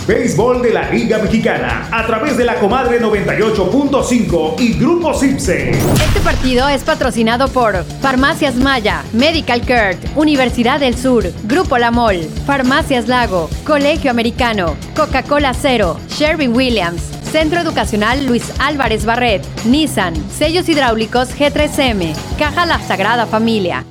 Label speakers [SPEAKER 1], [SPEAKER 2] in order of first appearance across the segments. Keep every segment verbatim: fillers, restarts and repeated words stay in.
[SPEAKER 1] Béisbol de la Liga Mexicana a través de la Comadre noventa y ocho punto cinco y Grupo Cipse.
[SPEAKER 2] Este partido es patrocinado por Farmacias Maya, Medical Care, Universidad del Sur, Grupo La Mol, Farmacias Lago, Colegio Americano, Coca-Cola Cero, Sherwin Williams, Centro Educacional Luis Álvarez Barret, Nissan, Sellos Hidráulicos G tres M, Caja La Sagrada Familia.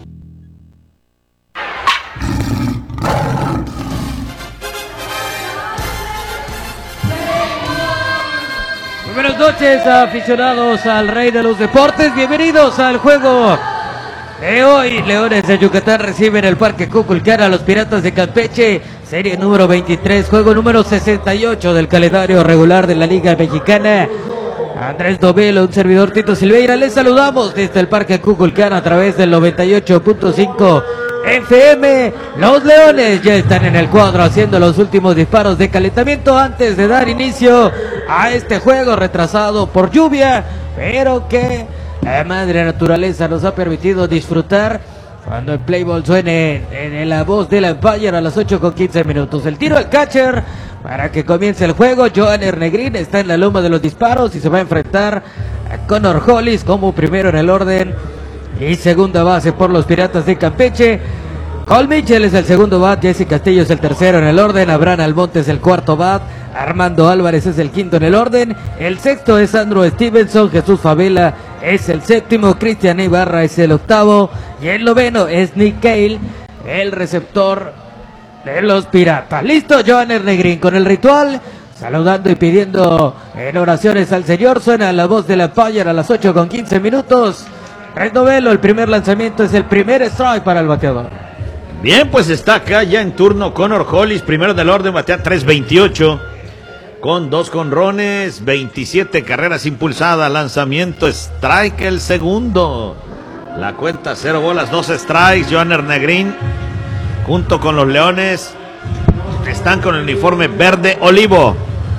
[SPEAKER 3] Buenas noches, aficionados al Rey de los Deportes. Bienvenidos al juego de hoy. Leones de Yucatán reciben el Parque Cuculcán a los Piratas de Campeche. Serie número veintitrés, juego número sesenta y ocho del calendario regular de la Liga Mexicana. Andrés Dovelo, un servidor Tito Silveira. Les saludamos desde el Parque Cuculcán a través del noventa y ocho punto cinco F M. Los Leones ya están en el cuadro haciendo los últimos disparos de calentamiento antes de dar inicio a este juego retrasado por lluvia, pero que la madre naturaleza nos ha permitido disfrutar cuando el play ball suene en la voz de la umpire a las ocho con quince minutos. El tiro al catcher para que comience el juego. Johanner Negrín está en la loma de los disparos y se va a enfrentar a Connor Hollis como primero en el orden y segunda base por los Piratas de Campeche. Cole Mitchell es el segundo bat, Jesse Castillo es el tercero en el orden, Abraham Almonte es el cuarto bat, Armando Álvarez es el quinto en el orden, el sexto es Andrew Stevenson, Jesús Favela es el séptimo, Cristian Ibarra es el octavo y el noveno es Nick Cale, el receptor de los Piratas. Listo, Johanner Negrín con el ritual, saludando y pidiendo en oraciones al Señor. Suena la voz de la umpire a las ocho con quince minutos. Red Novelo, el primer lanzamiento es el primer strike para el bateador.
[SPEAKER 4] Bien, pues está acá ya en turno Connor Hollis, primero del orden, batea tres veintiocho, con dos jonrones, veintisiete carreras impulsadas, lanzamiento, strike el segundo. La cuenta cero bolas, dos strikes. Johanner Negrín, junto con los Leones, están con el uniforme verde olivo.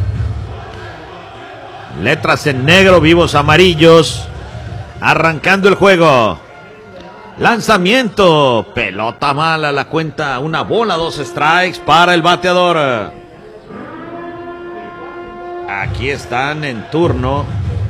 [SPEAKER 4] Letras en negro, vivos amarillos. Arrancando el juego. Lanzamiento, pelota mala, la cuenta, una bola, dos strikes para el bateador. Aquí están en turno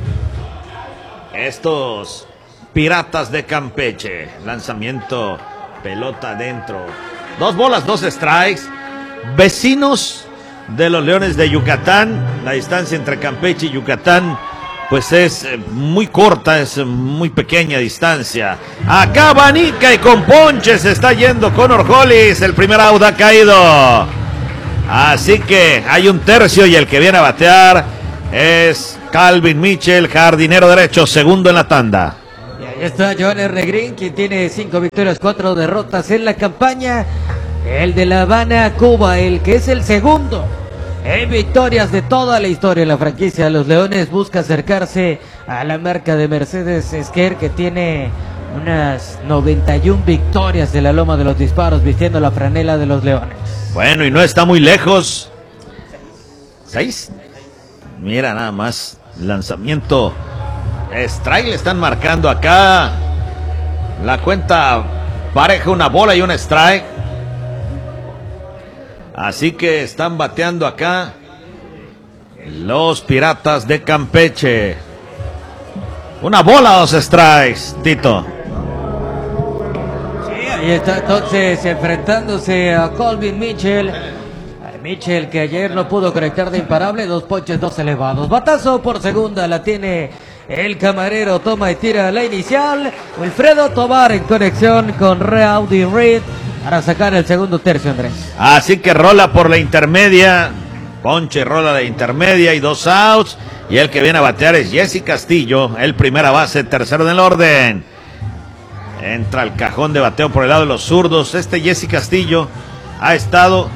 [SPEAKER 4] estos Piratas de Campeche. Lanzamiento, pelota adentro. Dos bolas, dos strikes. Vecinos de los Leones de Yucatán. La distancia entre Campeche y Yucatán pues es muy corta, es muy pequeña distancia. Acá abanica y con ponche se está yendo Connor Hollis. El primer out ha caído. Así que hay un tercio y el que viene a batear es Calvin Mitchell, jardinero derecho, segundo en la tanda.
[SPEAKER 3] Y ahí está Johanner Negrín, quien tiene cinco victorias, cuatro derrotas en la campaña. El de La Habana, Cuba, el que es el segundo en victorias de toda la historia de la franquicia de los Leones, busca acercarse a la marca de Mercedes Esquer, que tiene unas noventa y una victorias de la loma de los disparos vistiendo la franela de los Leones.
[SPEAKER 4] Bueno, y no está muy lejos. ¿Seis? Mira nada más, lanzamiento. Strike le están marcando acá. La cuenta pareja, una bola y un strike. Así que están bateando acá los Piratas de Campeche. Una bola, dos strikes, Tito.
[SPEAKER 3] Sí, ahí está entonces enfrentándose a Calvin Mitchell. Mitchell, que ayer no pudo conectar de imparable, dos ponches, dos elevados. Batazo por segunda, la tiene el camarero, toma y tira la inicial. Wilfredo Tovar en conexión con Rowdy Reed para sacar el segundo tercio, Andrés.
[SPEAKER 4] Así que rola por la intermedia, ponche, rola de intermedia y dos outs. Y el que viene a batear es Jesse Castillo, el primera base, tercero del orden. Entra al cajón de bateo por el lado de los zurdos. Este Jesse Castillo ha estado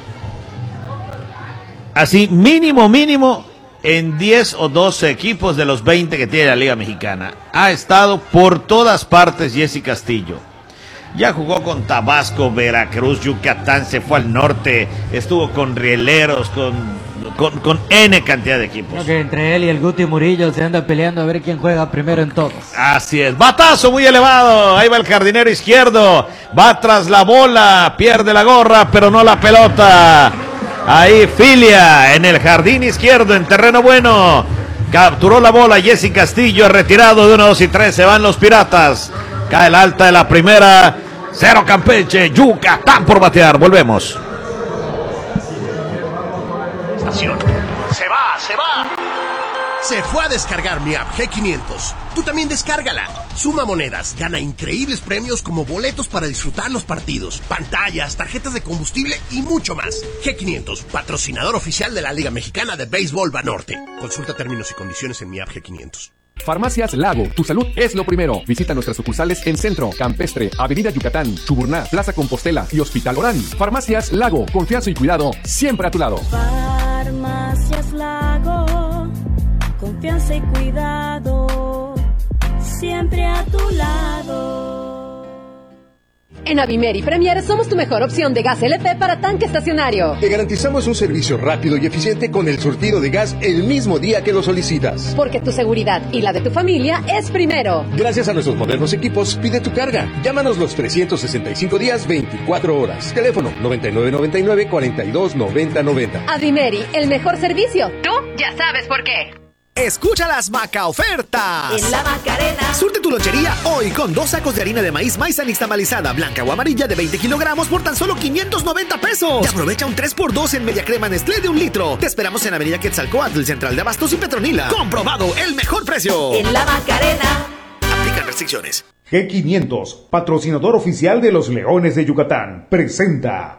[SPEAKER 4] así mínimo, mínimo en diez o doce equipos de los veinte que tiene la Liga Mexicana. Ha estado por todas partes Jesse Castillo. Ya jugó con Tabasco, Veracruz, Yucatán, se fue al norte, estuvo con Rieleros, con, con, con N cantidad de equipos.
[SPEAKER 3] Creo que entre él y el Guti Murillo se andan peleando a ver quién juega primero en todos.
[SPEAKER 4] Así es, batazo muy elevado, ahí va el jardinero izquierdo, va tras la bola, pierde la gorra, pero no la pelota. Ahí Filia en el jardín izquierdo, en terreno bueno. Capturó la bola Jesse Castillo, retirado de uno, dos y tres. Se van los Piratas. Cae el alta de la primera. Cero Campeche, Yucatán por batear. Volvemos.
[SPEAKER 5] Estación. Se va, se va. Se fue a descargar mi app G quinientos. Tú también descárgala. Suma monedas, gana increíbles premios como boletos para disfrutar los partidos, pantallas, tarjetas de combustible y mucho más. G quinientos, patrocinador oficial de la Liga Mexicana de Béisbol Banorte. Consulta términos y condiciones en mi app G quinientos.
[SPEAKER 6] Farmacias Lago, tu salud es lo primero. Visita nuestras sucursales en Centro, Campestre, Avenida Yucatán, Chuburná, Plaza Compostela y Hospital Orán. Farmacias Lago, confianza y cuidado siempre a tu lado.
[SPEAKER 7] Farmacias Lago, confianza y cuidado siempre a tu lado.
[SPEAKER 8] En Avimeri Premier somos tu mejor opción de gas L P para tanque estacionario.
[SPEAKER 9] Te garantizamos un servicio rápido y eficiente con el surtido de gas el mismo día que lo solicitas.
[SPEAKER 8] Porque tu seguridad y la de tu familia es primero.
[SPEAKER 9] Gracias a nuestros modernos equipos, pide tu carga. Llámanos los trescientos sesenta y cinco días, veinticuatro horas. Teléfono noventa y nueve noventa y nueve, cuarenta y dos, noventa noventa.
[SPEAKER 8] Avimeri, el mejor servicio. Tú ya sabes por qué.
[SPEAKER 10] Escucha las Maca ofertas.
[SPEAKER 8] En la Macarena.
[SPEAKER 10] Surte tu lonchería hoy con dos sacos de harina de maíz maíz nixtamalizada blanca o amarilla de veinte kilogramos por tan solo quinientos noventa pesos. Y aprovecha un tres por dos en media crema Nestlé de un litro. Te esperamos en Avenida Quetzalcóatl, Central de Abastos y Petronila. Comprobado el mejor precio.
[SPEAKER 8] En la Macarena.
[SPEAKER 10] Aplican restricciones.
[SPEAKER 1] G quinientos, patrocinador oficial de los Leones de Yucatán, presenta.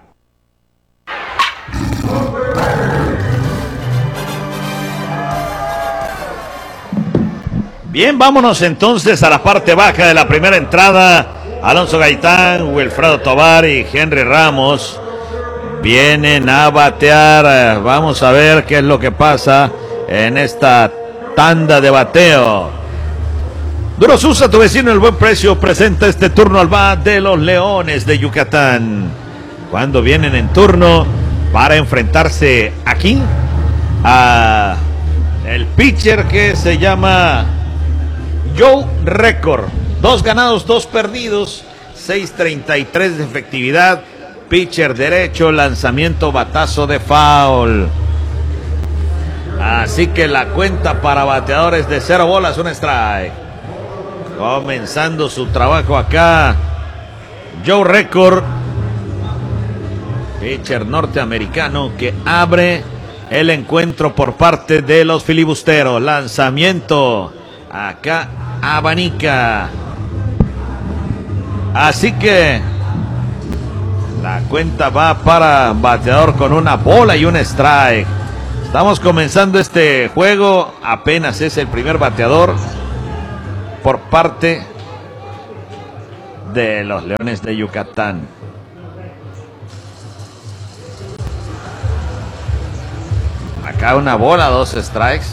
[SPEAKER 4] Bien, vámonos entonces a la parte baja de la primera entrada. Alonso Gaitán, Wilfredo Tovar y Henry Ramos vienen a batear. Vamos a ver qué es lo que pasa en esta tanda de bateo. Duro Susa, tu vecino El Buen Precio, presenta este turno al bat de los Leones de Yucatán. Cuando vienen en turno para enfrentarse aquí a el pitcher que se llama Joe Record. Dos ganados, dos perdidos, seis treinta y tres de efectividad. Pitcher derecho, lanzamiento batazo de foul. Así que la cuenta para bateadores de cero bolas, un strike. Comenzando su trabajo acá Joe Record, pitcher norteamericano que abre el encuentro por parte de los filibusteros. Lanzamiento acá abanica. Así que la cuenta va para bateador con una bola y un strike. Estamos comenzando este juego, apenas es el primer bateador por parte de los Leones de Yucatán. Acá una bola, dos strikes.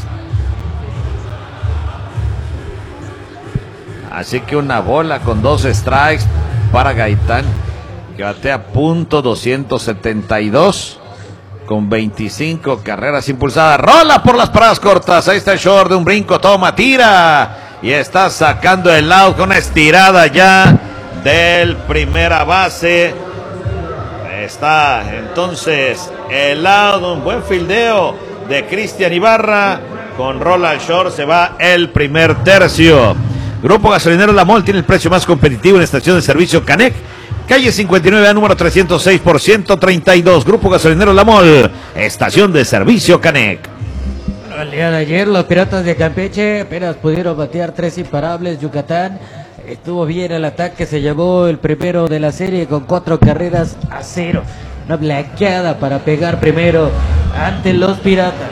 [SPEAKER 4] Así que una bola con dos strikes para Gaitán, que batea punto doscientos setenta y dos con veinticinco carreras impulsadas. Rola por las paradas cortas. Ahí está el short de un brinco. Toma, tira. Y está sacando el out con una estirada ya del primera base. Está entonces el out. Un buen fildeo de Cristian Ibarra. Con rola al short se va el primer tercio. Grupo Gasolinero La Mol tiene el precio más competitivo en estación de servicio Canec. Calle cincuenta y nueve A, número trescientos seis por ciento treinta y dos. Grupo Gasolinero La Mol, estación de servicio Canec.
[SPEAKER 3] Bueno, el día de ayer los Piratas de Campeche apenas pudieron batear tres imparables. Yucatán estuvo bien el ataque, se llevó el primero de la serie con cuatro carreras a cero. Una blanqueada para pegar primero ante los Piratas.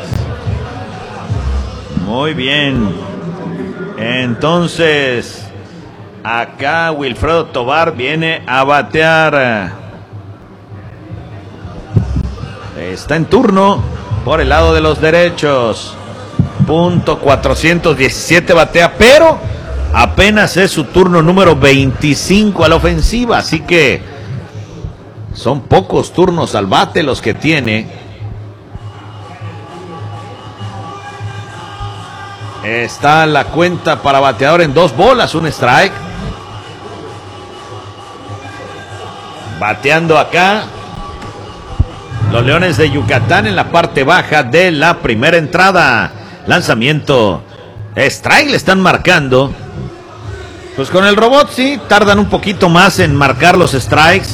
[SPEAKER 4] Muy bien. Entonces, acá Wilfredo Tovar viene a batear. Está en turno por el lado de los derechos. Punto cuatrocientos diecisiete batea, pero apenas es su turno número veinticinco a la ofensiva. Así que son pocos turnos al bate los que tiene. Está la cuenta para bateador en dos bolas, un strike. Bateando acá los Leones de Yucatán en la parte baja de la primera entrada. Lanzamiento. Strike le están marcando. Pues con el robot sí, tardan un poquito más en marcar los strikes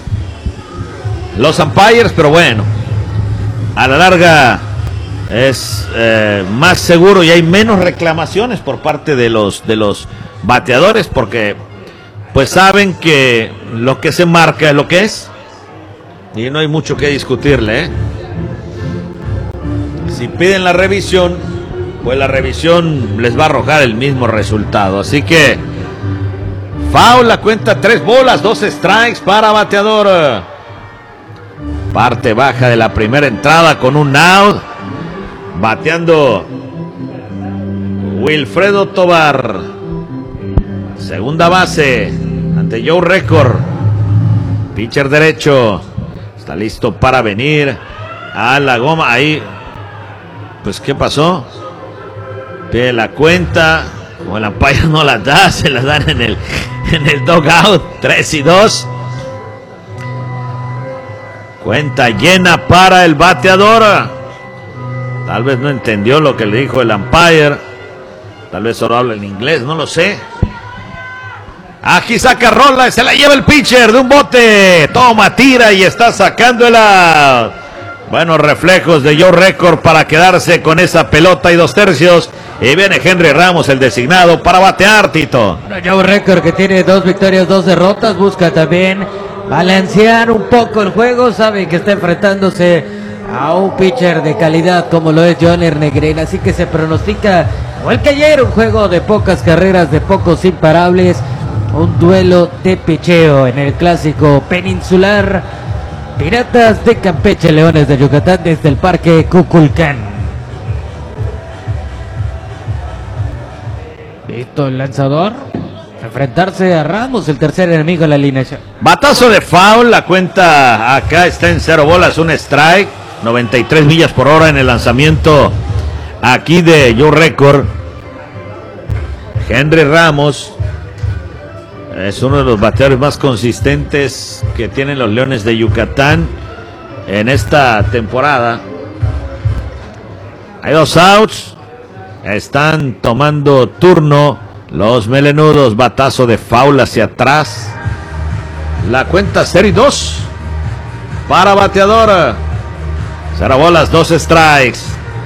[SPEAKER 4] los umpires, pero bueno, a la larga es eh, más seguro y hay menos reclamaciones por parte de los, de los bateadores, porque pues saben que lo que se marca es lo que es y no hay mucho que discutirle, ¿eh? Si piden la revisión, pues la revisión les va a arrojar el mismo resultado, así que foul, la cuenta, tres bolas, dos strikes para bateador. Parte baja de la primera entrada con un out. Bateando Wilfredo Tovar. Segunda base ante Joe Record. Pitcher derecho. Está listo para venir a la goma. Ahí, pues, ¿qué pasó? Pide la cuenta. Como el umpire no la da, se la dan en el, en el dugout. tres y dos. Cuenta llena para el bateador. Tal vez no entendió lo que le dijo el umpire. Tal vez solo habla en inglés, no lo sé. Aquí saca rola y se la lleva el pitcher de un bote. Toma, tira y está sacando el out. Buenos reflejos de Joe Record para quedarse con esa pelota y dos tercios. Y viene Henry Ramos, el designado, para batear, Tito.
[SPEAKER 3] Bueno, Joe Record, que tiene dos victorias, dos derrotas, busca también balancear un poco el juego. Sabe que está enfrentándose a un pitcher de calidad como lo es Johnny Negrín. Así que se pronostica, igual que ayer, un juego de pocas carreras, de pocos imparables. Un duelo de picheo en el clásico peninsular. Piratas de Campeche, Leones de Yucatán, desde el Parque Kukulcán. Listo el lanzador. Enfrentarse a Ramos, el tercer enemigo de la alineación.
[SPEAKER 4] Batazo de foul, la cuenta acá está en cero bolas, un strike. noventa y tres millas por hora en el lanzamiento aquí de Joe Record. Henry Ramos es uno de los bateadores más consistentes que tienen los Leones de Yucatán en esta temporada. Hay dos outs. Están tomando turno los melenudos. Batazo de foul hacia atrás. La cuenta cero y dos para bateador. Cero bolas, dos strikes.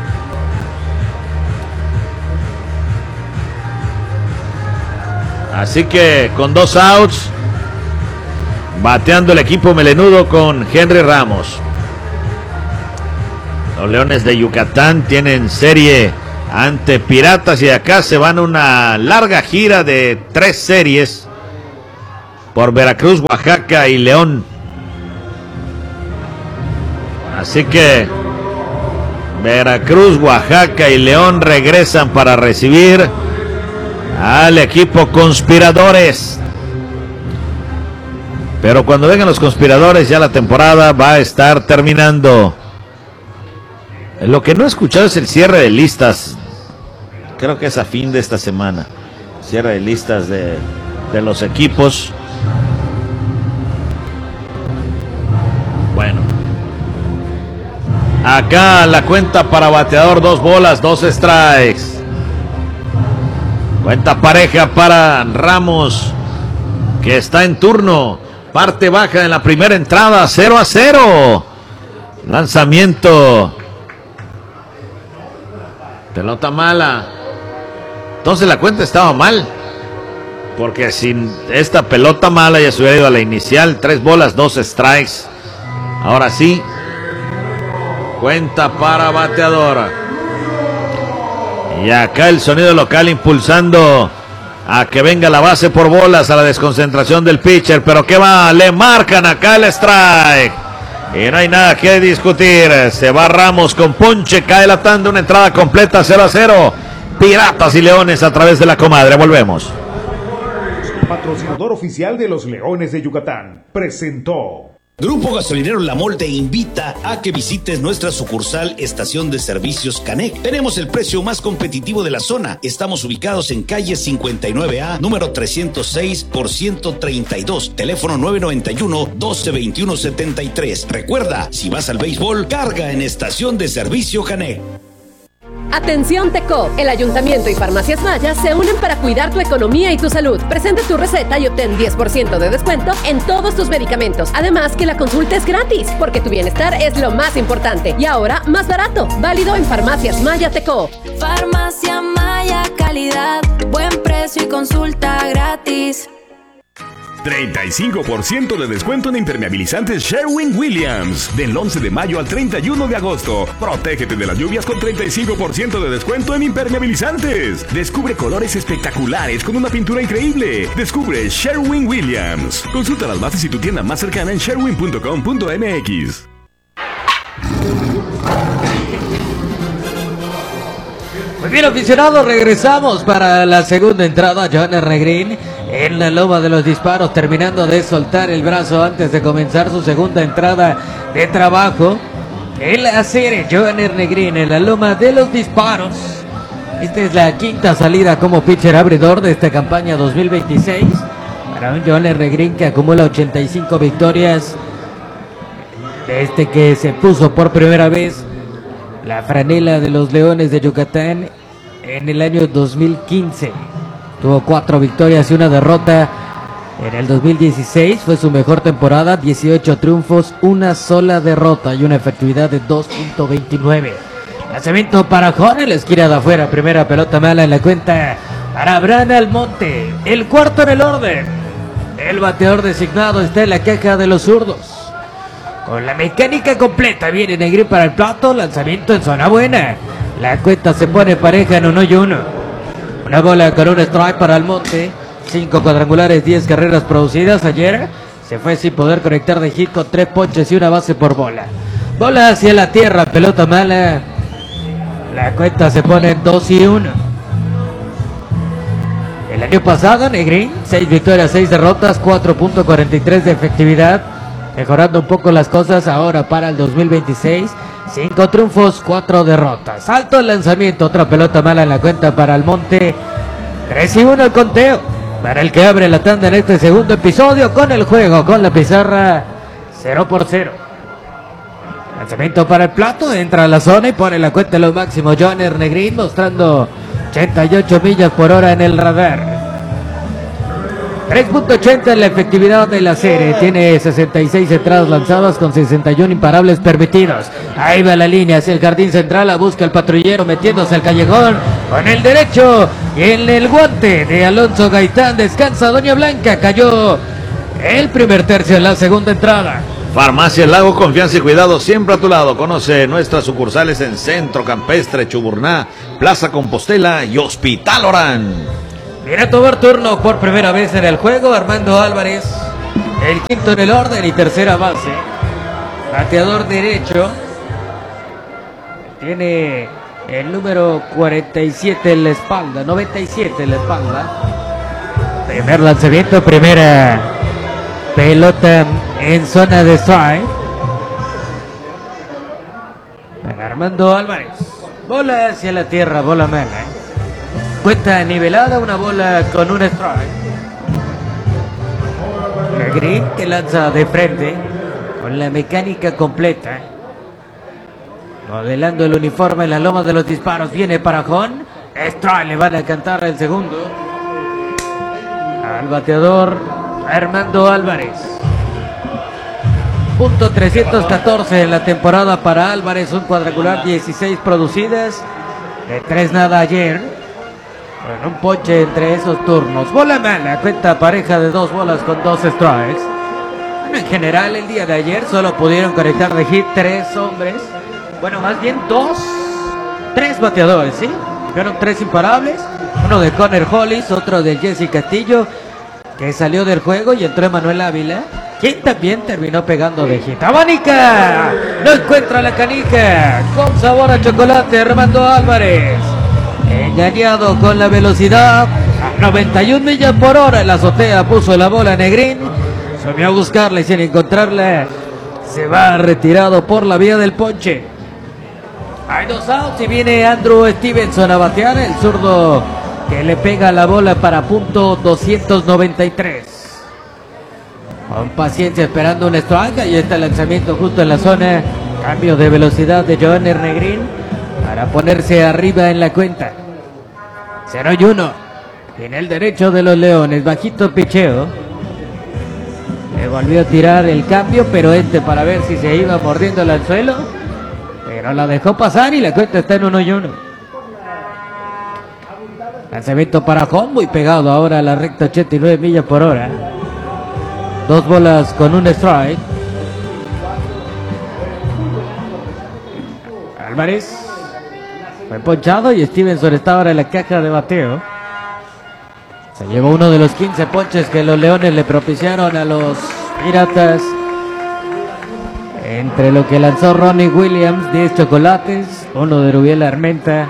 [SPEAKER 4] Así que con dos outs, bateando el equipo melenudo con Henry Ramos. Los Leones de Yucatán tienen serie ante Piratas y acá se van a una larga gira de tres series por Veracruz, Oaxaca y León. Así que Veracruz, Oaxaca y León regresan para recibir al equipo Conspiradores. Pero cuando vengan los Conspiradores ya la temporada va a estar terminando. Lo que no he escuchado es el cierre de listas. Creo que es a fin de esta semana. Cierre de listas de, de los equipos. Bueno. Acá la cuenta para bateador, dos bolas, dos strikes. Cuenta pareja para Ramos, que está en turno. Parte baja en la primera entrada, cero a cero. Lanzamiento. Pelota mala. Entonces la cuenta estaba mal. Porque sin esta pelota mala ya se hubiera ido a la inicial. Tres bolas, dos strikes. Ahora sí. Cuenta para bateador. Y acá el sonido local impulsando a que venga la base por bolas, a la desconcentración del pitcher. Pero ¿qué va? Le marcan acá el strike. Y no hay nada que discutir. Se va Ramos con ponche, cae la tanda, una entrada completa, cero a cero. Piratas y Leones a través de la comadre. Volvemos.
[SPEAKER 1] Patrocinador oficial de los Leones de Yucatán presentó
[SPEAKER 11] Grupo Gasolinero La Mol te invita a que visites nuestra sucursal Estación de Servicios Canec. Tenemos el precio más competitivo de la zona. Estamos ubicados en calle cincuenta y nueve A, número trescientos seis por ciento treinta y dos, teléfono nueve noventa y uno, doce veintiuno setenta y tres. Recuerda, si vas al béisbol, carga en Estación de Servicio Canec.
[SPEAKER 8] Atención Teco, el Ayuntamiento y Farmacias Maya se unen para cuidar tu economía y tu salud. Presenta tu receta y obtén diez por ciento de descuento en todos tus medicamentos. Además que la consulta es gratis, porque tu bienestar es lo más importante. Y ahora, más barato. Válido en Farmacias Maya Teco.
[SPEAKER 12] Farmacia Maya, calidad, buen precio y consulta gratis.
[SPEAKER 13] treinta y cinco por ciento de descuento en impermeabilizantes Sherwin-Williams. Del once de mayo al treinta y uno de agosto. Protégete de las lluvias con treinta y cinco por ciento de descuento en impermeabilizantes. Descubre colores espectaculares con una pintura increíble. Descubre Sherwin-Williams. Consulta las bases y tu tienda más cercana en sherwin punto com punto m x.
[SPEAKER 3] Muy bien, aficionados, regresamos para la segunda entrada. Johanner Negrín en la loma de los disparos, terminando de soltar el brazo antes de comenzar su segunda entrada de trabajo en la serie. Johanner Negrín en la loma de los disparos. Esta es la quinta salida como pitcher abridor de esta campaña dos mil veintiséis para un Johanner Negrín que acumula ochenta y cinco victorias desde que se puso por primera vez la franela de los Leones de Yucatán en el año dos mil quince. Tuvo cuatro victorias y una derrota. En el dos mil dieciséis fue su mejor temporada, dieciocho triunfos, una sola derrota y una efectividad de dos punto veintinueve. Lanzamiento para Juan en la esquina de afuera, primera pelota mala en la cuenta para Abraham Almonte. El cuarto en el orden. El bateador designado está en la caja de los zurdos. Con la mecánica completa viene Negrín para el plato, lanzamiento en zona buena. La cuenta se pone pareja en uno y uno. Una bola con un strike para Almonte. Cinco cuadrangulares, diez carreras producidas. Ayer se fue sin poder conectar de hit con tres ponches y una base por bola. Bola hacia la tierra, pelota mala. La cuenta se pone en dos y uno. El año pasado Negrín, seis victorias, seis derrotas, cuatro punto cuarenta y tres de efectividad. Mejorando un poco las cosas ahora para el dos mil veintiséis. Cinco triunfos, cuatro derrotas. Alto el lanzamiento, otra pelota mala en la cuenta para Almonte. tres y uno el conteo para el que abre la tanda en este segundo episodio con el juego, con la pizarra cero por cero. Lanzamiento para el plato, entra a la zona y pone la cuenta en lo máximo. Johanner Negrín mostrando ochenta y ocho millas por hora en el radar. tres punto ochenta en la efectividad de la serie. Tiene sesenta y seis entradas lanzadas con sesenta y uno imparables permitidos. Ahí va la línea hacia el jardín central. La busca el patrullero metiéndose al callejón con el derecho. Y en el guante de Alonso Gaitán descansa Doña Blanca. Cayó el primer tercio en la segunda entrada.
[SPEAKER 4] Farmacia Lago, confianza y cuidado siempre a tu lado. Conoce nuestras sucursales en Centro Campestre, Chuburná, Plaza Compostela y Hospital Orán.
[SPEAKER 3] Viene a tomar turno por primera vez en el juego Armando Álvarez, el quinto en el orden y tercera base. Bateador derecho. Tiene el número cuarenta y siete en la espalda, noventa y siete en la espalda. Primer lanzamiento, primera pelota en zona de strike. Para Armando Álvarez. Bola hacia la tierra, bola mala, ¿eh? Cuenta nivelada, una bola con un strike. Negrín que lanza de frente con la mecánica completa. Modelando el uniforme en la loma de los disparos. Viene para Jon. Strike, le van a cantar el segundo. Al bateador Armando Álvarez. Punto trescientos catorce en la temporada para Álvarez. Un cuadrangular, dieciséis producidas. De tres nada ayer. Con un ponche entre esos turnos. Bola mala, cuenta pareja de dos bolas con dos strikes. Bueno, en general el día de ayer solo pudieron conectar de hit tres hombres. Bueno, más bien dos. Tres bateadores, ¿sí? Fueron tres imparables. Uno de Conner Hollis, otro de Jesse Castillo, que salió del juego, y entró Emanuel Ávila, quien también terminó pegando de hit. ¡Abánica! No encuentra la canica. Con sabor a chocolate, Armando Álvarez. Engañado con la velocidad a noventa y una millas por hora en la azotea, puso la bola Negrín, subió a buscarla y sin encontrarla se va retirado por la vía del ponche. Hay dos outs y viene Andrew Stevenson a batear, el zurdo que le pega la bola para punto doscientos noventa y tres. Con paciencia esperando un strike, y está el lanzamiento justo en la zona. Cambio de velocidad de Johanner Negrín para ponerse arriba en la cuenta. cero y uno. En el derecho de los Leones, bajito picheo. Le volvió a tirar el cambio, pero este para ver si se iba mordiendo el anzuelo. Pero la dejó pasar y la cuenta está en uno y uno. Lanzamiento para home, muy pegado ahora a la recta, ochenta y nueve millas por hora. Dos bolas con un strike. Álvarez fue ponchado y Stevenson está ahora en la caja de bateo. Se llevó uno de los quince ponches que los Leones le propiciaron a los Piratas. Entre lo que lanzó Ronnie Williams, diez chocolates, uno de Rubiel Armenta,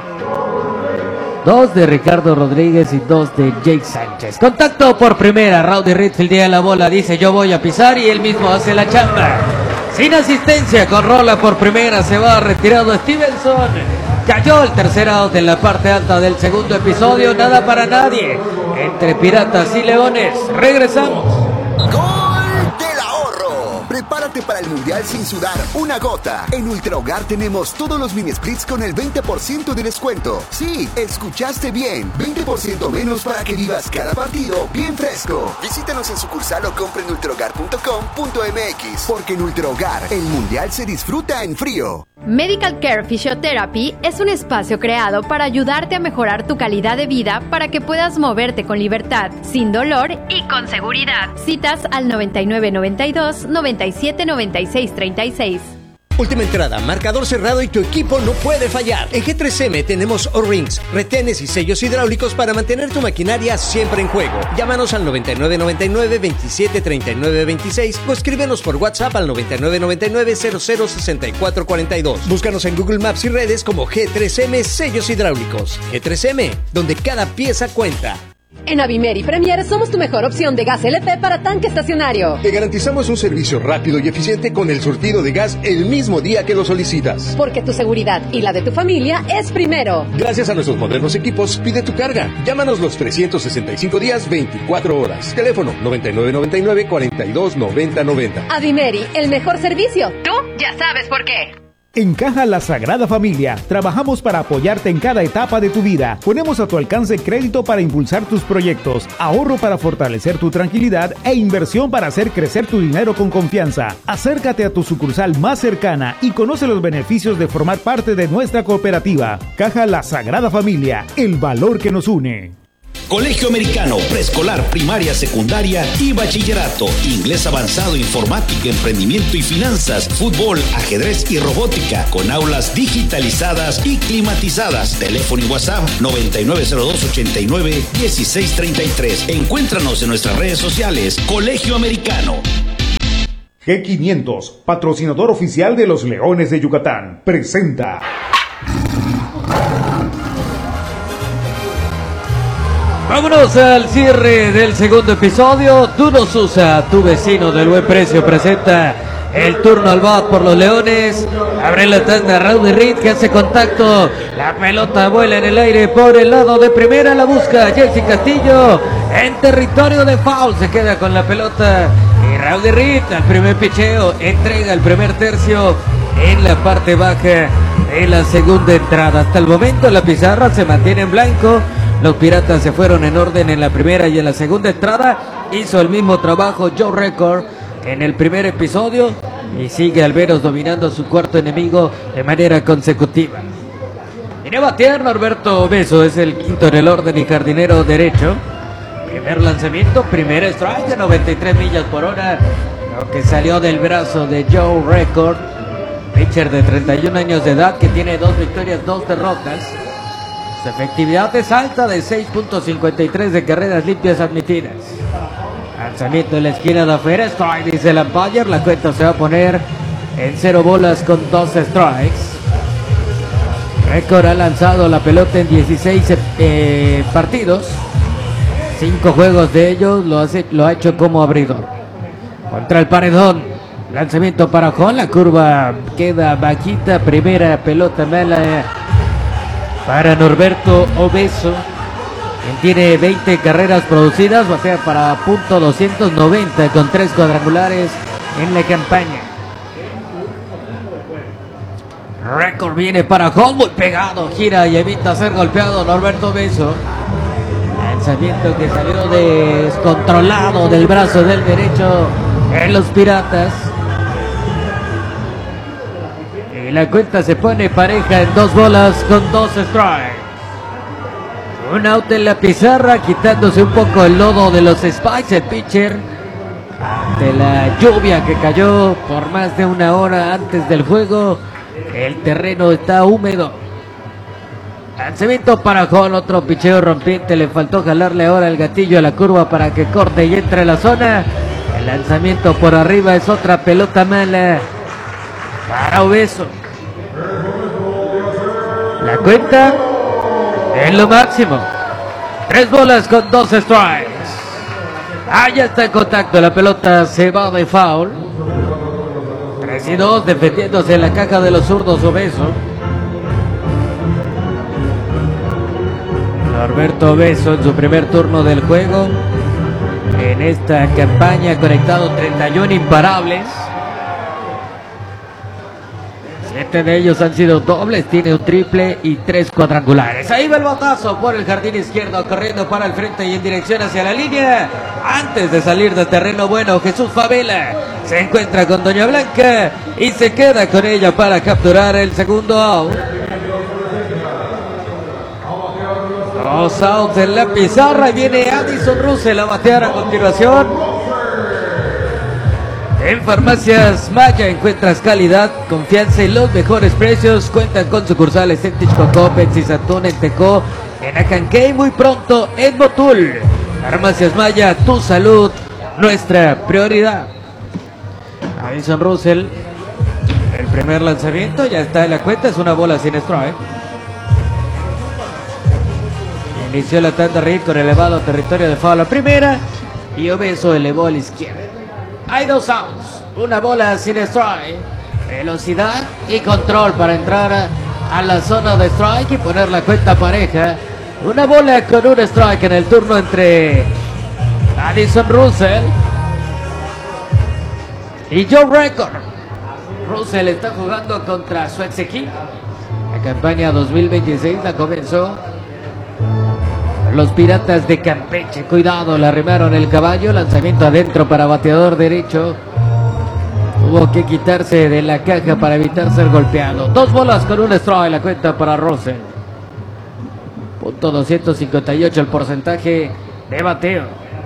[SPEAKER 3] dos de Ricardo Rodríguez y dos de Jake Sánchez. Contacto por primera, Rowdy Reed fildea la bola, dice yo voy a pisar y él mismo hace la chamba. Sin asistencia, con rola por primera, se va retirado Stevenson. Cayó el tercer out en la parte alta del segundo episodio, nada para nadie. Entre Piratas y Leones, regresamos.
[SPEAKER 14] ¡Gol del ahorro! Prepárate para el Mundial sin sudar una gota. En Ultra Hogar tenemos todos los mini splits con el veinte por ciento de descuento. Sí, escuchaste bien. veinte por ciento menos para que vivas cada partido bien fresco. Visítanos en sucursal o compre en ultra hogar punto com punto m x. Porque en Ultra Hogar, el Mundial se disfruta en frío.
[SPEAKER 2] Medical Care Physiotherapy es un espacio creado para ayudarte a mejorar tu calidad de vida para que puedas moverte con libertad, sin dolor y con seguridad. Citas al noventa y nueve noventa y dos, noventa y siete noventa y seis treinta y seis.
[SPEAKER 15] Última entrada, marcador cerrado y tu equipo no puede fallar. En G tres M tenemos O-Rings, retenes y sellos hidráulicos para mantener tu maquinaria siempre en juego. Llámanos al noventa y nueve noventa y nueve, veintisiete treinta y nueve veintiséis o escríbenos por WhatsApp al noventa y nueve noventa y nueve, cero cero sesenta y cuatro cuarenta y dos. Búscanos en Google Maps y redes como G tres M Sellos Hidráulicos. G tres M, donde cada pieza cuenta.
[SPEAKER 8] En Avimeri Premier somos tu mejor opción de gas L P para tanque estacionario.
[SPEAKER 9] Te garantizamos un servicio rápido y eficiente con el surtido de gas el mismo día que lo solicitas.
[SPEAKER 8] Porque tu seguridad y la de tu familia es primero.
[SPEAKER 9] Gracias a nuestros modernos equipos, pide tu carga. Llámanos los trescientos sesenta y cinco días, veinticuatro horas. Teléfono noventa y nueve noventa y nueve, cuarenta y dos noventa noventa.
[SPEAKER 8] Avimeri, el mejor servicio. Tú ya sabes por qué.
[SPEAKER 1] En Caja La Sagrada Familia, trabajamos para apoyarte en cada etapa de tu vida. Ponemos a tu alcance crédito para impulsar tus proyectos, ahorro para fortalecer tu tranquilidad e inversión para hacer crecer tu dinero con confianza. Acércate a tu sucursal más cercana y conoce los beneficios de formar parte de nuestra cooperativa. Caja La Sagrada Familia, el valor que nos une.
[SPEAKER 11] Colegio Americano, preescolar, primaria, secundaria y bachillerato. Inglés avanzado, informática, emprendimiento y finanzas, fútbol, ajedrez y robótica, con aulas digitalizadas y climatizadas. Teléfono y WhatsApp noventa y nueve cero dos, ochenta y nueve, dieciséis treinta y tres. Encuéntranos en nuestras redes sociales. Colegio Americano.
[SPEAKER 1] G quinientos, patrocinador oficial de los Leones de Yucatán, presenta...
[SPEAKER 3] Vámonos al cierre del segundo episodio. Duro Sousa, tu vecino del buen precio, presenta el turno al bat por los Leones. Abre la tanda Rowdy Reed, que hace contacto. La pelota vuela en el aire por el lado de primera. La busca Jesse Castillo en territorio de foul. Se queda con la pelota. Y Rowdy Reed al primer picheo entrega el primer tercio en la parte baja de la segunda entrada. Hasta el momento la pizarra se mantiene en blanco. Los Piratas se fueron en orden en la primera y en la segunda entrada. Hizo el mismo trabajo Joe Record en el primer episodio y sigue Alberos dominando a su cuarto enemigo de manera consecutiva. Viene a batear Norberto Beso, es el quinto en el orden y jardinero derecho. Primer lanzamiento, primer strike de noventa y tres millas por hora, lo que salió del brazo de Joe Record, pitcher de treinta y un años de edad que tiene dos victorias, dos derrotas. Su efectividad es alta de seis punto cincuenta y tres de carreras limpias admitidas. Lanzamiento en la esquina de afuera, strike dice el umpire, la cuenta se va a poner en cero bolas con dos strikes. Record ha lanzado la pelota en dieciséis eh, partidos, cinco juegos de ellos lo, hace, lo ha hecho como abridor. Contra el paredón, Lanzamiento para Hall, la curva queda bajita, primera pelota mala para Norberto Obeso, quien tiene veinte carreras producidas, batea para punto doscientos noventa con tres cuadrangulares en la campaña. Récord viene para Hall, muy pegado, gira y evita ser golpeado Norberto Obeso. Lanzamiento que salió descontrolado del brazo del derecho en los Piratas. Y la cuenta se pone pareja en dos bolas con dos strikes. Un out en la pizarra, quitándose un poco el lodo de los spikes el pitcher ante la lluvia que cayó por más de una hora antes del juego. El terreno está húmedo. Lanzamiento para Hall, otro picheo rompiente, le faltó jalarle ahora el gatillo a la curva para que corte y entre a la zona. El lanzamiento por arriba es otra pelota mala para Obeso. La cuenta es lo máximo. Tres bolas con dos strikes. Ah, ya está en contacto, la pelota se va de foul. tres y dos, defendiéndose en la caja de los zurdos Obeso. Norberto Obeso en su primer turno del juego. En esta campaña conectado treinta y uno imparables. Siete de ellos han sido dobles, tiene un triple y tres cuadrangulares. Ahí va el batazo por el jardín izquierdo, corriendo para el frente y en dirección hacia la línea. Antes de salir del terreno bueno, Jesús Favela se encuentra con Doña Blanca y se queda con ella para capturar el segundo out. Dos outs en la pizarra y viene Addison Russell a batear a continuación. En Farmacias Maya encuentras calidad, confianza y los mejores precios. Cuentan con sucursales en Texcoco, Betsisatún, en Tecó, en Acancay, muy pronto en Motul. Farmacias Maya, tu salud, nuestra prioridad. Addison Russell, el primer lanzamiento, ya está en la cuenta, es una bola sin strike. Inició la tanda Reed con elevado territorio de foul a primera y Obeso elevó a la izquierda. Hay dos outs, una bola sin strike, velocidad y control para entrar a, a la zona de strike y poner la cuenta pareja. Una bola con un strike en el turno entre Addison Russell y Joe Record. Russell está jugando contra su ex equipo. La campaña dos mil veintiséis la comenzó los Piratas de Campeche. Cuidado, le arrimaron el caballo. Lanzamiento adentro para bateador derecho. Tuvo que quitarse de la caja para evitar ser golpeado. Dos bolas con un strike, la cuenta para Russell. Punto doscientos cincuenta y ocho el porcentaje de bateo.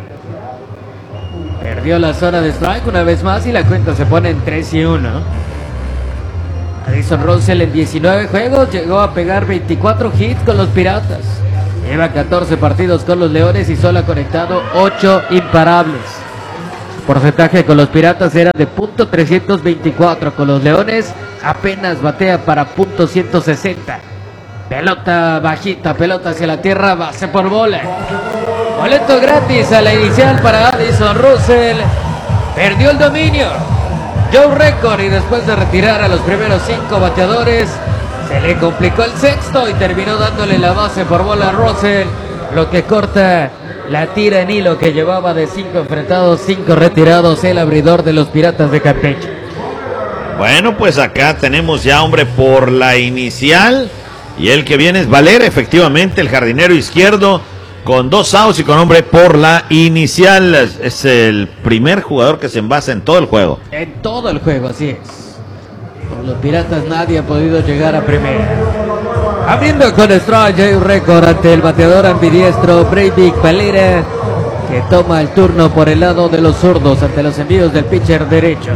[SPEAKER 3] Perdió la zona de strike una vez más y la cuenta se pone en tres y uno. Addison Russell en diecinueve juegos llegó a pegar veinticuatro hits con los Piratas. Lleva catorce partidos con los Leones y solo ha conectado ocho imparables. Porcentaje con los Piratas era de punto trescientos veinticuatro. Con los Leones apenas batea para punto ciento sesenta. Pelota bajita, pelota hacia la tierra, base por bola. Boleto gratis a la inicial para Addison Russell. Perdió el dominio Joe Record y después de retirar a los primeros cinco bateadores, se le complicó el sexto y terminó dándole la base por bola a Russell, lo que corta la tira en hilo que llevaba de cinco enfrentados, cinco retirados, el abridor de los Piratas de Campeche.
[SPEAKER 4] Bueno, pues acá tenemos ya hombre por la inicial y el que viene es Valera, efectivamente, el jardinero izquierdo con dos outs y con hombre por la inicial. Es, es el primer jugador que se envasa en todo el juego.
[SPEAKER 3] En todo el juego, así es. Por los Piratas nadie ha podido llegar a primera. Abriendo con strike Joe Record ante el bateador ambidiestro Breivik Valera, que toma el turno por el lado de los zurdos ante los envíos del pitcher derecho.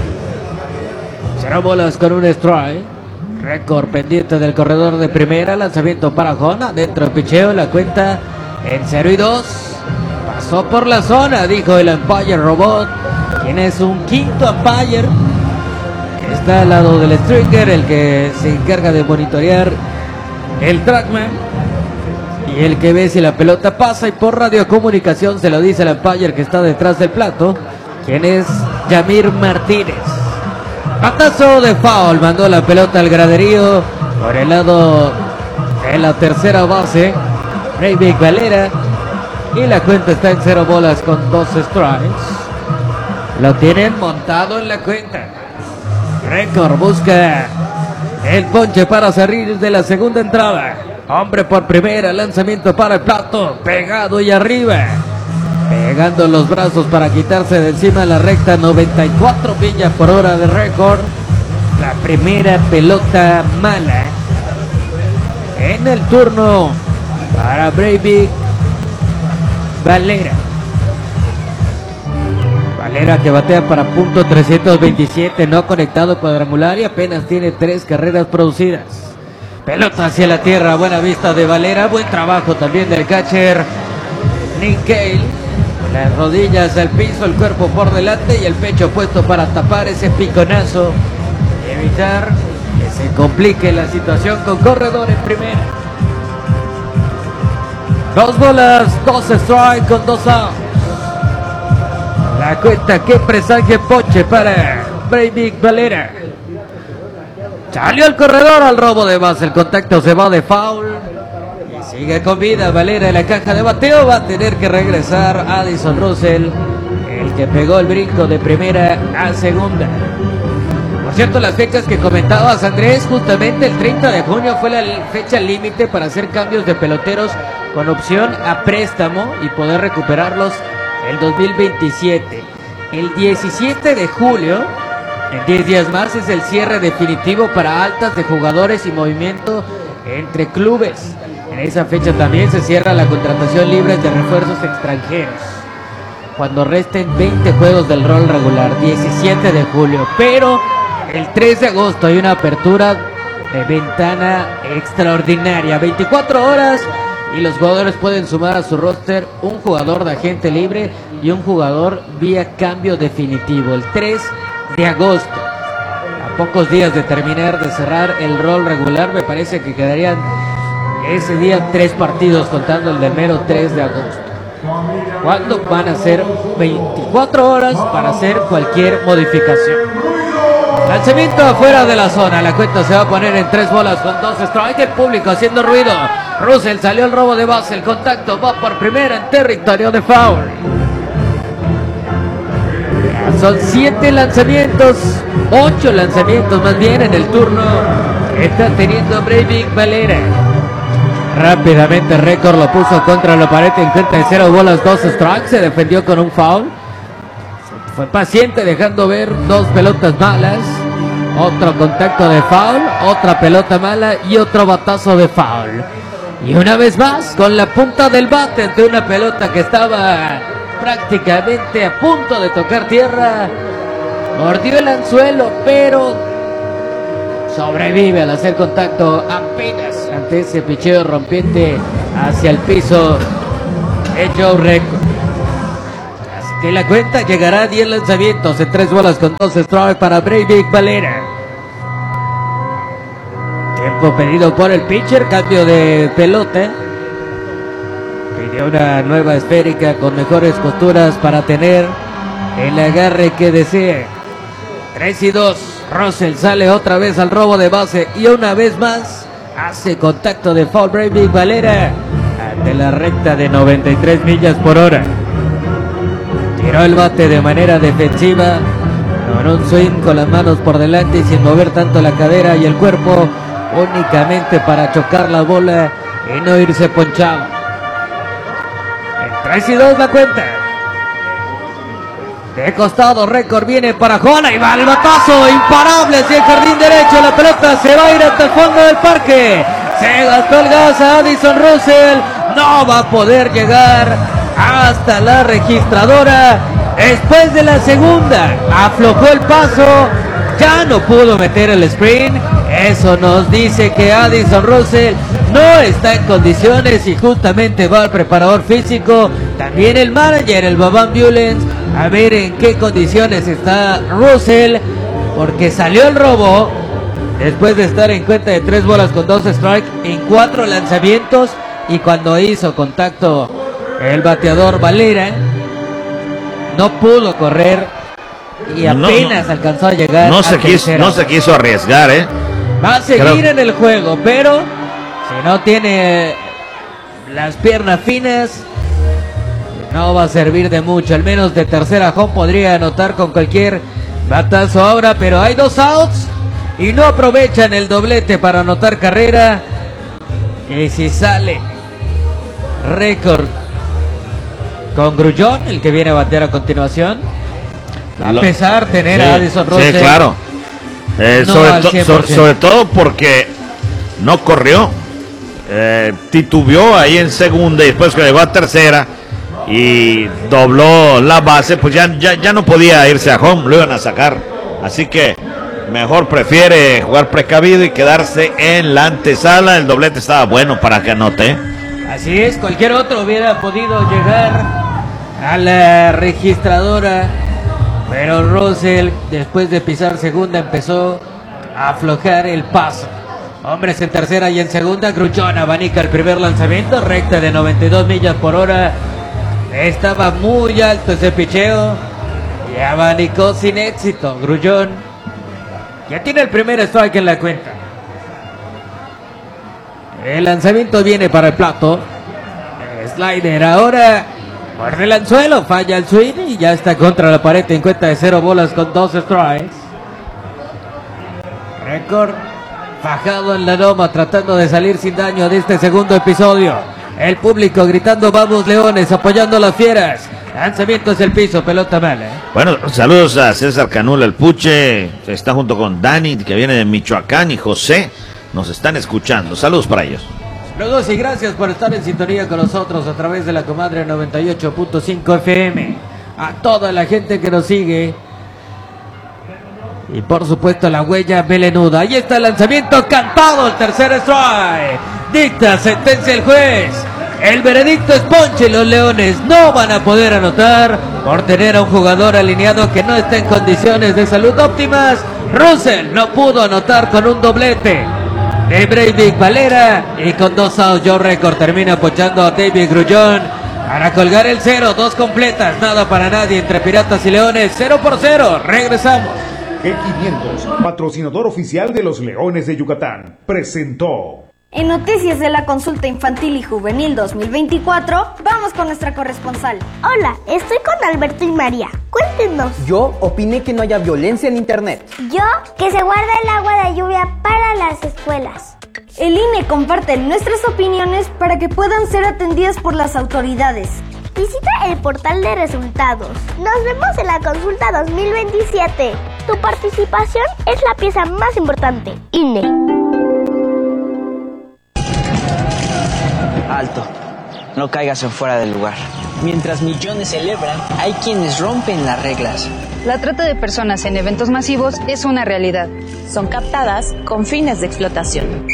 [SPEAKER 3] Cero bolas con un strike. Record pendiente del corredor de primera. Lanzamiento para Jona. Dentro del picheo, la cuenta en cero y dos. Pasó por la zona, dijo el umpire robot, quien es un quinto umpire. Está al lado del stringer, el que se encarga de monitorear el trackman y el que ve si la pelota pasa, y por radiocomunicación se lo dice el umpire que está detrás del plato, quien es Yamir Martínez. Batazo de foul, mandó la pelota al graderío por el lado de la tercera base, Breivik Valera, y la cuenta está en cero bolas con dos strikes. Lo tienen montado en la cuenta. Record busca el ponche para salir de la segunda entrada. Hombre por primera, lanzamiento para el plato, pegado y arriba. Pegando los brazos para quitarse de encima la recta, noventa y cuatro millas por hora de récord. La primera pelota mala en el turno para Breivik Valera. Valera que batea para punto trescientos veintisiete, no conectado cuadrangular y apenas tiene tres carreras producidas. Pelota hacia la tierra, buena vista de Valera, buen trabajo también del catcher Nick Cale. Las rodillas al piso, el cuerpo por delante y el pecho puesto para tapar ese piconazo y evitar que se complique la situación con corredor en primera. Dos bolas, dos strikes con dos outs. La cuenta que presagia ponche para Breivik Valera. Salió el corredor al robo de base, el contacto se va de foul. Sigue con vida Valera en la caja de bateo. Va a tener que regresar Addison Russell, el que pegó el brinco de primera a segunda. Por cierto, las fechas que comentabas, Andrés, justamente el treinta de junio fue la fecha límite para hacer cambios de peloteros con opción a préstamo y poder recuperarlos el dos mil veintisiete. El diecisiete de julio, en diez días más, es el cierre definitivo para altas de jugadores y movimiento entre clubes. En esa fecha también se cierra la contratación libre de refuerzos extranjeros, cuando resten veinte juegos del rol regular, diecisiete de julio. Pero el tres de agosto hay una apertura de ventana extraordinaria, veinticuatro horas, y los jugadores pueden sumar a su roster un jugador de agente libre y un jugador vía cambio definitivo. El tres de agosto, a pocos días de terminar de cerrar el rol regular, me parece que quedarían ese día tres partidos contando el del mero tres de agosto. ¿Cuándo van a ser veinticuatro horas para hacer cualquier modificación? Lanzamiento afuera de la zona, la cuenta se va a poner en tres bolas con dos strikes. El público haciendo ruido. Russell salió el robo de base, el contacto va por primera en territorio de foul. Son siete lanzamientos, ocho lanzamientos más bien en el turno que está teniendo Breivik Valera. Rápidamente Record lo puso contra la pared en cuenta de cero bolas, dos strikes. Se defendió con un foul. Fue paciente dejando ver dos pelotas malas. Otro contacto de foul, otra pelota mala y otro batazo de foul. Y una vez más con la punta del bate ante una pelota que estaba prácticamente a punto de tocar tierra. Mordió el anzuelo, pero sobrevive al hacer contacto apenas ante ese picheo rompiente hacia el piso de Joe Record. Así que la cuenta llegará a diez lanzamientos en tres bolas con dos strikes para Breivik Valera. Tiempo pedido por el pitcher, cambio de pelota. Pidió una nueva esférica con mejores posturas para tener el agarre que desea. tres y dos. Russell sale otra vez al robo de base y una vez más hace contacto de foul Breivik Valera ante la recta de noventa y tres millas por hora. Tiró el bate de manera defensiva con un swing con las manos por delante y sin mover tanto la cadera y el cuerpo, únicamente para chocar la bola y no irse ponchado. En tres y dos la cuenta. De costado Record viene para Jona y va el batazo imparable hacia el jardín derecho. La pelota se va a ir hasta el fondo del parque. Se gastó el gas a Addison Russell. No va a poder llegar hasta la registradora. Después de la segunda aflojó el paso. Ya no pudo meter el sprint. Eso nos dice que Addison Russell no está en condiciones y justamente va al preparador físico, también el manager, el Bob Ambulance, a ver en qué condiciones está Russell, porque salió el robo después de estar en cuenta de tres bolas con dos strikes en cuatro lanzamientos, y cuando hizo contacto el bateador Valera no pudo correr y apenas
[SPEAKER 4] no, no,
[SPEAKER 3] alcanzó a llegar.
[SPEAKER 4] No se, quiso, no se quiso arriesgar, ¿eh?
[SPEAKER 3] Va a seguir
[SPEAKER 4] Creo...
[SPEAKER 3] en el juego, pero si no tiene las piernas finas, no va a servir de mucho. Al menos de tercera home podría anotar con cualquier batazo ahora, pero hay dos outs y no aprovechan el doblete para anotar carrera. Y si sale récord con Grullón, el que viene a batear a continuación, a pesar de tener
[SPEAKER 4] sí,
[SPEAKER 3] a Addison Russell.
[SPEAKER 4] Sí, claro. Eh,
[SPEAKER 3] no
[SPEAKER 4] sobre, to, sobre, sobre todo porque no corrió, eh, titubeó ahí en segunda y después que llegó a tercera y dobló la base, pues ya, ya, ya no podía irse a home, lo iban a sacar. Así que mejor prefiere jugar precavido y quedarse en la antesala. El doblete estaba bueno para que anote.
[SPEAKER 3] Así es, cualquier otro hubiera podido llegar a la registradora, pero Russell, después de pisar segunda, empezó a aflojar el paso. Hombres en tercera y en segunda, Grullón abanica el primer lanzamiento, recta de noventa y dos millas por hora. Estaba muy alto ese picheo y abanicó sin éxito. Grullón ya tiene el primer strike en la cuenta. El lanzamiento viene para el plato. Slider ahora muerde el anzuelo, falla el swing y ya está contra la pared en cuenta de cero bolas con dos strikes. Récord fajado en la loma, tratando de salir sin daño de este segundo episodio. El público gritando vamos Leones, apoyando a las fieras. Lanzamiento hacia el piso, pelota mala. ¿eh?
[SPEAKER 4] Bueno, saludos a César Canula, el Puche. Está junto con Dani, que viene de Michoacán, y José. Nos están escuchando. Saludos para ellos.
[SPEAKER 3] Saludos y gracias por estar en sintonía con nosotros a través de la Comadre noventa y ocho punto cinco F M. A toda la gente que nos sigue. Y por supuesto la huella melenuda. Ahí está el lanzamiento cantado, el tercer strike. Dicta sentencia el juez. El veredicto es ponche. Los Leones no van a poder anotar por tener a un jugador alineado que no está en condiciones de salud óptimas. Russell no pudo anotar con un doblete de Breivik Valera y con dos outs Joe Record termina pochando a David Grullón para colgar el cero. Dos completas, nada para nadie entre Piratas y Leones. Cero por cero. Regresamos.
[SPEAKER 1] G quinientos, patrocinador oficial de los Leones de Yucatán, presentó.
[SPEAKER 16] En noticias de la consulta infantil y juvenil dos mil veinticuatro, vamos con nuestra corresponsal.
[SPEAKER 17] Hola, estoy con Alberto y María. Cuéntenos.
[SPEAKER 18] Yo opiné que no haya violencia en internet.
[SPEAKER 17] Yo, que se guarda el agua de lluvia para las escuelas.
[SPEAKER 16] El I N E comparte nuestras opiniones para que puedan ser atendidas por las autoridades.
[SPEAKER 17] Visita el portal de resultados. Nos vemos en la consulta dos mil veintisiete. Tu participación es la pieza más importante. I N E.
[SPEAKER 19] Alto, no caigas en fuera del lugar. Mientras millones celebran, hay quienes rompen las reglas.
[SPEAKER 20] La trata de personas en eventos masivos es una realidad.
[SPEAKER 21] Son captadas con fines de explotación.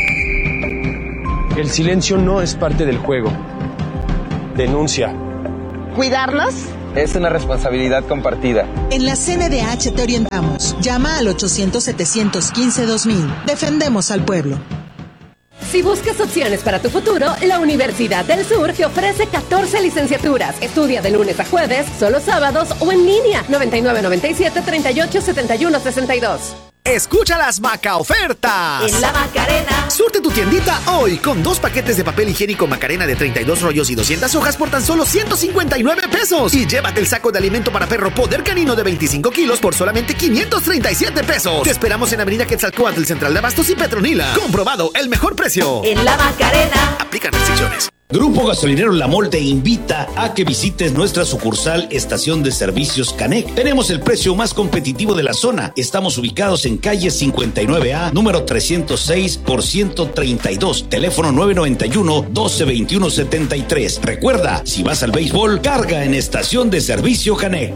[SPEAKER 22] El silencio no es parte del juego. Denuncia.
[SPEAKER 23] ¿Cuidarlos?
[SPEAKER 22] Es una responsabilidad compartida.
[SPEAKER 23] En la C N D H te orientamos. Llama al ochocientos, setecientos quince, dos mil. Defendemos al pueblo.
[SPEAKER 8] Si buscas opciones para tu futuro, la Universidad del Sur te ofrece catorce licenciaturas. Estudia de lunes a jueves, solo sábados o en línea. noventa y nueve, noventa y siete, treinta y ocho, setenta y uno, sesenta y dos.
[SPEAKER 10] Escucha las Maca ofertas.
[SPEAKER 8] En la Macarena.
[SPEAKER 10] Surte tu tiendita hoy con dos paquetes de papel higiénico Macarena de treinta y dos rollos y doscientas hojas por tan solo ciento cincuenta y nueve pesos. Y llévate el saco de alimento para perro Poder Canino de veinticinco kilos por solamente quinientos treinta y siete pesos. Te esperamos en Avenida Quetzalcóatl, Central de Abastos y Petronila. Comprobado, el mejor precio.
[SPEAKER 8] En la Macarena.
[SPEAKER 10] Aplican restricciones.
[SPEAKER 11] Grupo Gasolinero La Mol te invita a que visites nuestra sucursal Estación de Servicios Canec. Tenemos el precio más competitivo de la zona. Estamos ubicados en calle cincuenta y nueve A, número trescientos seis por ciento treinta y dos. Teléfono nueve noventa y uno, doce veintiuno, setenta y tres. Recuerda, si vas al béisbol, carga en Estación de Servicio Canec.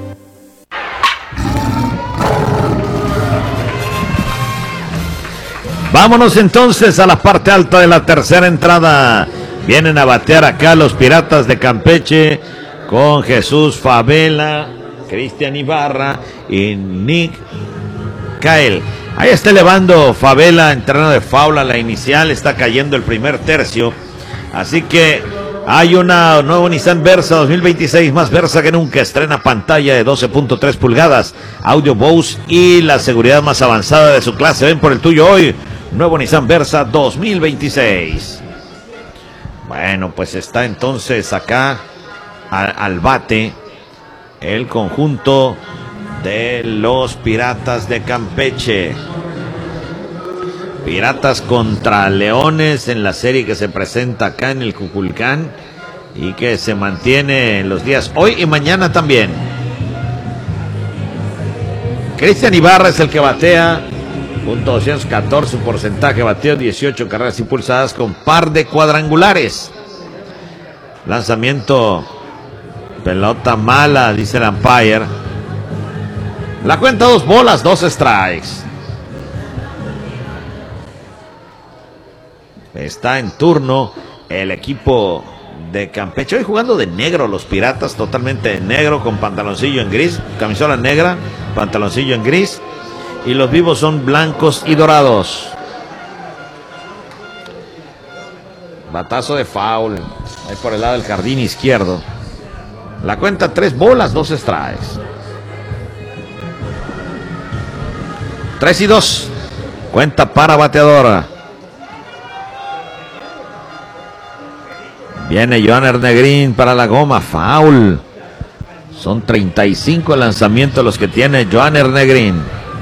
[SPEAKER 4] Vámonos entonces a la parte alta de la tercera entrada. Vienen a batear acá los Piratas de Campeche con Jesús Favela, Cristian Ibarra y Nick Cael. Ahí está elevando Favela en terreno de faula la inicial, está cayendo el primer tercio. Así que Hay una nuevo Nissan Versa dos mil veintiséis, más Versa que nunca. Estrena pantalla de doce punto tres pulgadas, audio Bose y la seguridad más avanzada de su clase. Ven por el tuyo hoy. Nuevo Nissan Versa dos mil veintiséis. Bueno, pues está entonces acá al, al bate el conjunto de los Piratas de Campeche. Piratas contra Leones en la serie que se presenta acá en el Cuculcán y que se mantiene en los días hoy y mañana también. Cristian Ibarra es el que batea, punto doscientos catorce su porcentaje, bateó dieciocho carreras impulsadas con par de cuadrangulares. Lanzamiento, pelota mala, dice el umpire. La cuenta dos bolas, dos strikes. Está en turno el equipo de Campeche. Hoy jugando de negro los Piratas, totalmente de negro, con pantaloncillo en gris, camisola negra, pantaloncillo en gris. Y los vivos son blancos y dorados. Batazo de foul, ahí por el lado del jardín izquierdo. La cuenta tres bolas, dos strikes. tres y dos. Cuenta para bateadora. Viene Johanner Negrín para la goma, foul. Son treinta y cinco lanzamientos los que tiene Johanner Negrín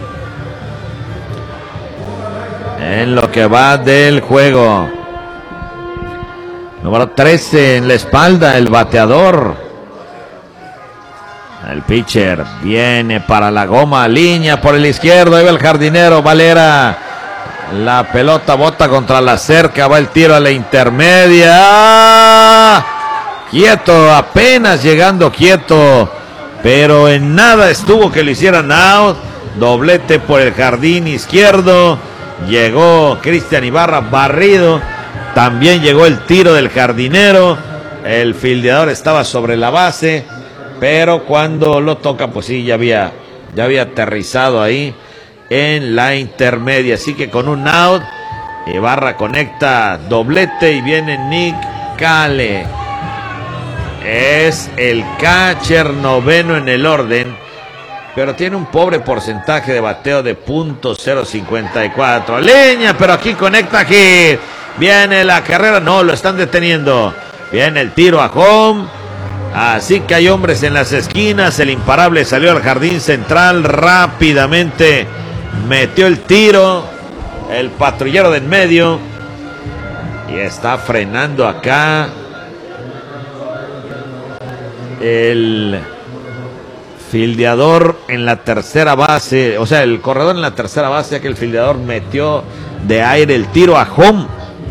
[SPEAKER 4] en lo que va del juego. Número trece en la espalda, el bateador. El pitcher viene para la goma, línea por el izquierdo, ahí va el jardinero Valera. La pelota bota contra la cerca, va el tiro a la intermedia. Quieto, apenas llegando quieto, pero en nada estuvo que lo hicieran out. Doblete por el jardín izquierdo. Llegó Cristian Ibarra barrido. También llegó el tiro del jardinero. El fildeador estaba sobre la base, pero cuando lo toca, pues sí, ya había, ya había aterrizado ahí en la intermedia. Así que con un out, Ibarra conecta doblete y viene Nick Cale. Es el catcher noveno en el orden, pero tiene un pobre porcentaje de bateo de punto cero cincuenta y cuatro. Leña, pero aquí conecta aquí. Viene la carrera, no, lo están deteniendo. Viene el tiro a home. Así que hay hombres en las esquinas. El imparable salió al jardín central rápidamente. Metió el tiro. El patrullero de en medio. Y está frenando acá el fildeador en la tercera base. O sea, el corredor en la tercera base, ya que el fildeador metió de aire el tiro a home.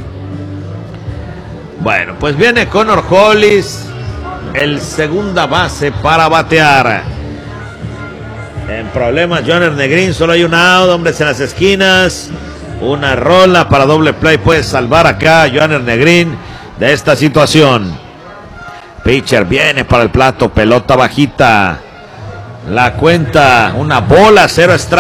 [SPEAKER 4] Bueno, pues viene Connor Hollis, el segunda base para batear. En problemas Johanner Negrín, solo hay un out, hombres en las esquinas. Una rola para doble play, puede salvar acá a Johanner Negrín de esta situación. Pitcher viene para el plato, pelota bajita. La cuenta, una bola, cero strike.